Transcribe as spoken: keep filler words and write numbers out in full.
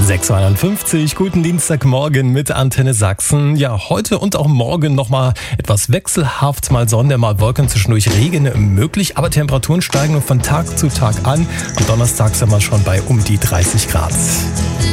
sechs Uhr einundfünfzig, guten Dienstagmorgen mit Antenne Sachsen. Ja, heute und auch morgen nochmal etwas wechselhaft, mal Sonne, mal Wolken, zwischendurch Regen möglich, aber Temperaturen steigen nur von Tag zu Tag an. Am Donnerstag sind wir schon bei um die dreißig Grad.